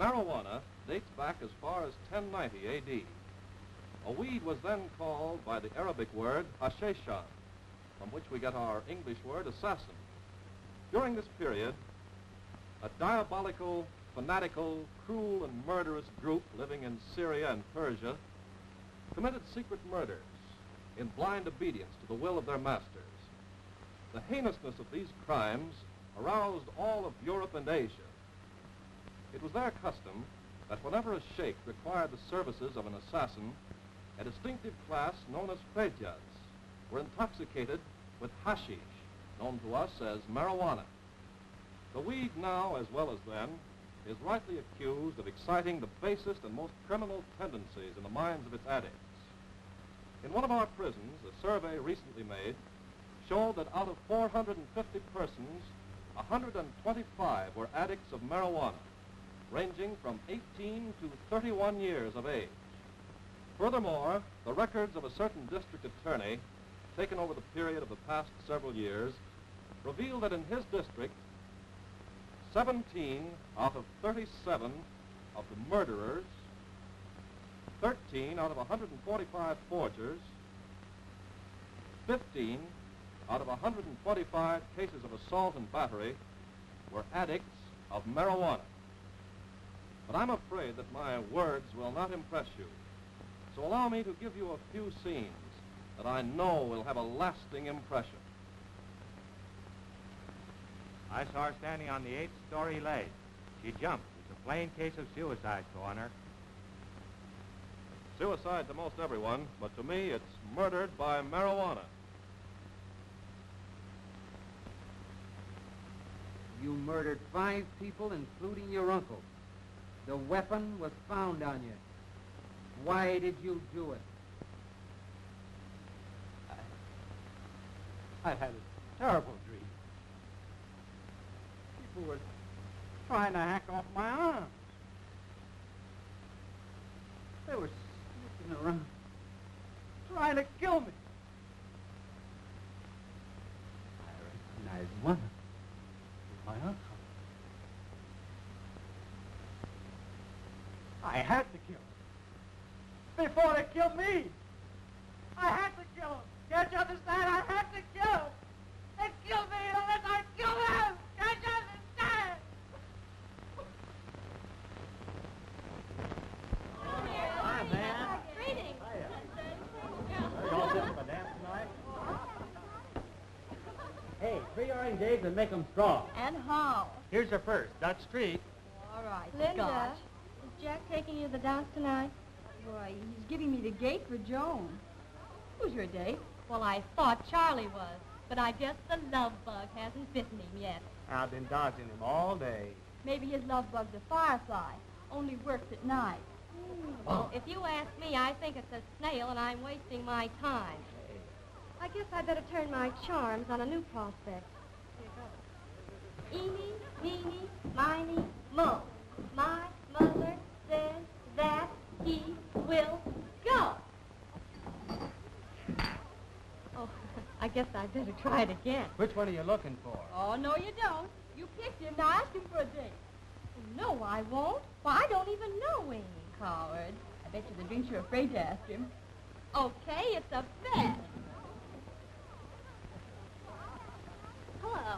Marijuana dates back as far as 1090 A.D. A weed was then called by the Arabic word hashishan, from which we get our English word assassin. During this period, a diabolical, fanatical, cruel, and murderous group living in Syria and Persia committed secret murders in blind obedience to the will of their masters. The heinousness of these crimes aroused all of Europe and Asia. It was their custom that whenever a sheikh required the services of an assassin, a distinctive class known as fejjas were intoxicated with hashish, known to us as marijuana. The weed now, as well as then, is rightly accused of exciting the basest and most criminal tendencies in the minds of its addicts. In one of our prisons, a survey recently made showed that out of 450 persons, 125 were addicts of marijuana, ranging from 18 to 31 years of age. Furthermore, the records of a certain district attorney, taken over the period of the past several years, reveal that in his district, 17 out of 37 of the murderers, 13 out of 145 forgers, 15 out of 125 cases of assault and battery were addicts of marijuana. But I'm afraid that my words will not impress you. So allow me to give you a few scenes that I know will have a lasting impression. I saw her standing on the 8th-story ledge. She jumped. It's a plain case of suicide, Coroner. Suicide to most everyone, but to me it's murdered by marijuana. You murdered 5 people, including your uncle. The weapon was found on you. Why did you do it? I had a terrible dream. People were trying to hack off my arms. They were sneaking around, trying to kill me. I recognized one. My uncle. I had to kill him. Before they killed me. I had to kill him. Can't you understand? I had to kill him. They killed me unless I kill him. Can't you understand? Hi, man. Greetings. Are you all set for the dance tonight? Hey, 3 orange eggs and make them strong. And how? Here's your first, Dutch Street. All right, Linda, Scotch. is Jack taking you to the dance tonight? Boy, he's giving me the gate for Joan. Who's your date? Well, I thought Charlie was, but I guess the love bug hasn't bitten him yet. I've been dodging him all day. Maybe his love bug's a firefly, only works at night. Well, if you ask me, I think it's a snail and I'm wasting my time. I guess I better turn my charms on a new prospect. Here goes. Eeny, meeny, miny, mo. My mother says that he will go. Oh, I guess I'd better try it again. Which one are you looking for? Oh, no, you don't. You picked him. Now ask him for a date. No, I won't. Why, I don't even know him. Coward. I bet you the drinks you're afraid to ask him. Okay, it's a bet. Hello.